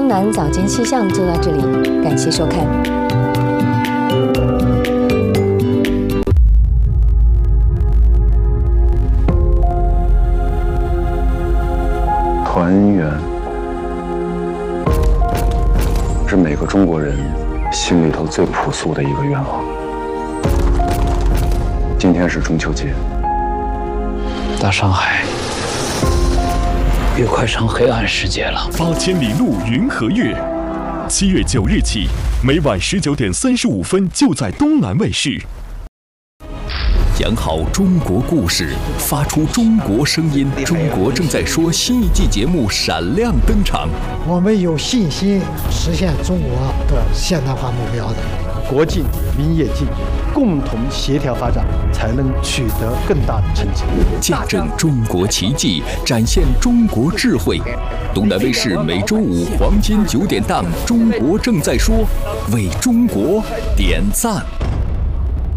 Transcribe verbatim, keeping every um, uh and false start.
东南早间气象就到这里，感谢收看。 团圆是每个中国人心里头最朴素的一个愿望。今天是中秋节， 大上海越快成黑暗世界了。 八千里路云和月，七月九日起，每晚十九点三十五分就在东南卫视。 讲好中国故事，发出中国声音。中国正在说新一季节目闪亮登场。 我们有信心实现中国的现代化目标的。 国进民也进，共同协调发展，才能取得更大的成绩。 见证中国奇迹，展现中国智慧。东南卫视每周五黄金九点档《中国正在说》，为中国点赞。